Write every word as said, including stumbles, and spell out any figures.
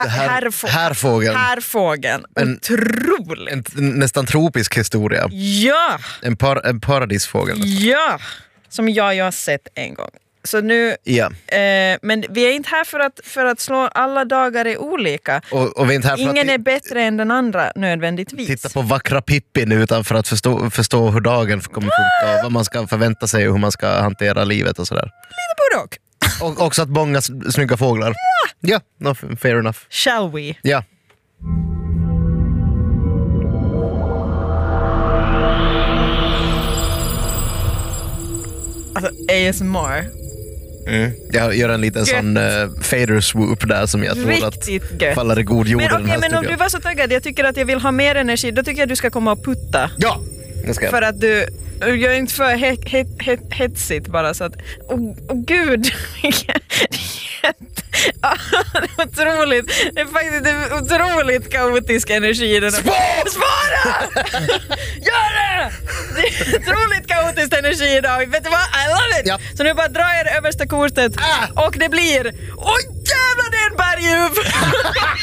här, Härfå- härfågeln. Härfågeln. En- Otroligt. En nästan tropisk historia. Ja, En, par, en paradisfågel. ja. Som jag ju har sett en gång. Så nu, Ja. eh, men vi är inte här för att, för att slå alla dagar är olika. Och, och vi är inte här för Ingen att är bättre än den andra nödvändigtvis. titta på vackra Pippi nu, utan för att förstå, förstå hur dagen kommer funka och vad man ska förvänta sig och hur man ska hantera livet och sådär. Lite både och. Och också att många s- snygga fåglar. Ja, no, fair enough. Shall we? Ja. Alltså A S M R. Mm. Jag gör en liten Gött. sån uh, fader swoop där som jag tror Riktigt att gött. faller i god jord i Men den okej, här men om studion. du var så taggad, jag tycker att jag vill ha mer energi, då tycker jag att du ska komma och putta. Ja, det ska jag. För att du, du gör inte för he, he, he, hetsigt bara så att, åh oh, oh, gud, ah, det är otroligt, det är faktiskt en otroligt kaotisk energi i den här. Spara! Spara! Gör det! Det är otroligt kaotisk energi idag, vet du vad? I love it! Ja. Så nu bara drar jag det översta kortet Ah! och det blir, åh oh, jävlar, det är en berguv!